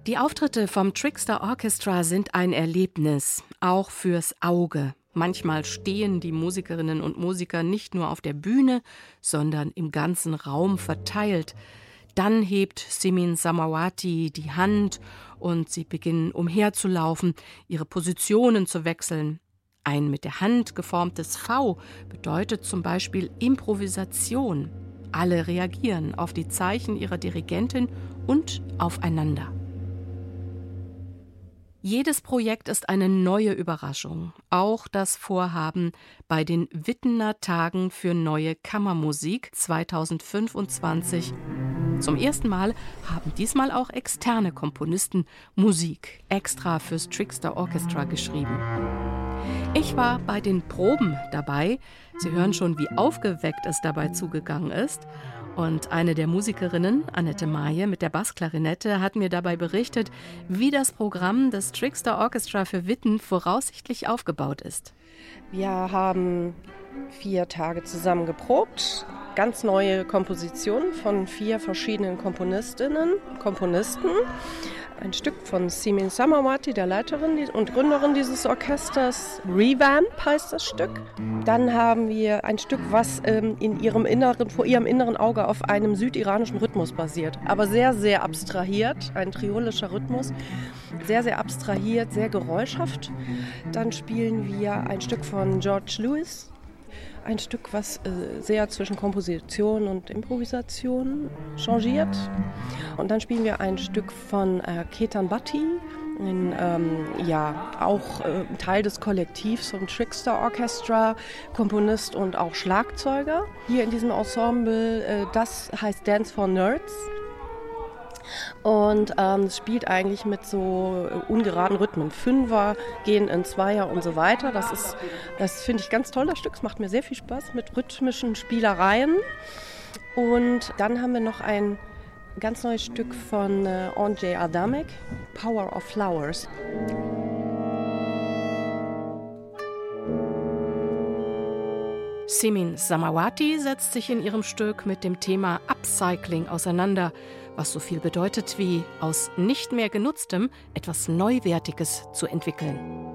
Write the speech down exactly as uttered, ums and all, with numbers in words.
Die Auftritte vom Trickster Orchestra sind ein Erlebnis, auch fürs Auge. Manchmal stehen die Musikerinnen und Musiker nicht nur auf der Bühne, sondern im ganzen Raum verteilt. Dann hebt Simin Samawati die Hand und sie beginnen umherzulaufen, ihre Positionen zu wechseln. Ein mit der Hand geformtes V bedeutet zum Beispiel Improvisation. Alle reagieren auf die Zeichen ihrer Dirigentin und aufeinander. Jedes Projekt ist eine neue Überraschung. Auch das Vorhaben bei den Wittener Tagen für neue Kammermusik zweitausendfünfundzwanzig. Zum ersten Mal haben diesmal auch externe Komponisten Musik extra fürs Trickster Orchestra geschrieben. Ich war bei den Proben dabei. Sie hören schon, wie aufgeweckt es dabei zugegangen ist. Und eine der Musikerinnen, Annette Maje mit der Bassklarinette, hat mir dabei berichtet, wie das Programm des Trickster Orchestra für Witten voraussichtlich aufgebaut ist. Wir haben vier Tage zusammen geprobt. Ganz neue Kompositionen von vier verschiedenen Komponistinnen, Komponisten. Ein Stück von Simin Samawati, der Leiterin und Gründerin dieses Orchesters. Revamp heißt das Stück. Dann haben wir ein Stück, was ähm, in ihrem inneren, vor ihrem inneren Auge auf einem südiranischen Rhythmus basiert. Aber sehr, sehr abstrahiert, ein triolischer Rhythmus. Sehr, sehr abstrahiert, sehr geräuschhaft. Dann spielen wir ein Stück von George Lewis. Ein Stück, was äh, sehr zwischen Komposition und Improvisation changiert. Und dann spielen wir ein Stück von äh, Ketan Bhatti, ein, ähm, ja, auch äh, Teil des Kollektivs vom Trickster Orchestra, Komponist und auch Schlagzeuger. Hier in diesem Ensemble, äh, das heißt Dance for Nerds. Und ähm, es spielt eigentlich mit so ungeraden Rhythmen. Fünfer gehen in Zweier und so weiter. Das ist, das finde ich ganz toll, das Stück. Es macht mir sehr viel Spaß mit rhythmischen Spielereien. Und dann haben wir noch ein ganz neues Stück von äh, Andrzej Adamek, Power of Flowers. Simin Samawati setzt sich in ihrem Stück mit dem Thema Upcycling auseinander, was so viel bedeutet wie aus nicht mehr Genutztem etwas Neuwertiges zu entwickeln.